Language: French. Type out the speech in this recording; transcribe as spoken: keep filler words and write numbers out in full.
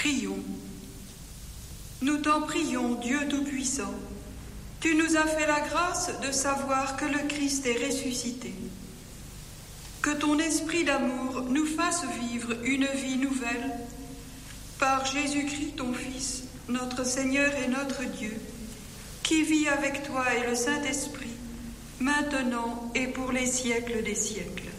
Prions. Nous t'en prions, Dieu Tout-Puissant. Tu nous as fait la grâce de savoir que le Christ est ressuscité. Que ton esprit d'amour nous fasse vivre une vie nouvelle par Jésus-Christ, ton Fils, notre Seigneur et notre Dieu, qui vit avec toi et le Saint-Esprit, maintenant et pour les siècles des siècles.